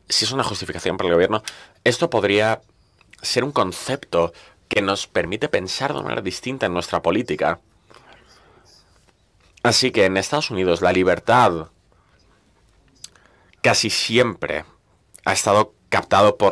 si es una justificación para el gobierno, esto podría ser un concepto que nos permite pensar de una manera distinta en nuestra política. Así que en Estados Unidos la libertad casi siempre ha estado captado por